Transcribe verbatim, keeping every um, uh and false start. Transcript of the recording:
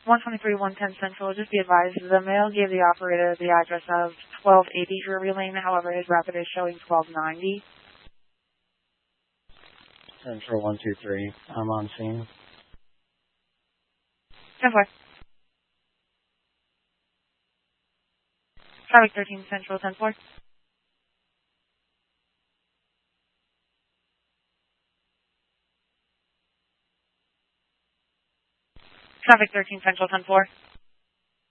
one twenty-three, one ten Central. Just be advised, the male gave the operator the address of twelve eighty Drury Lane. However, his rapid is showing twelve ninety. Central one two three. I'm on scene. ten four. Traffic thirteen Central, ten four. Traffic thirteen Central, ten four.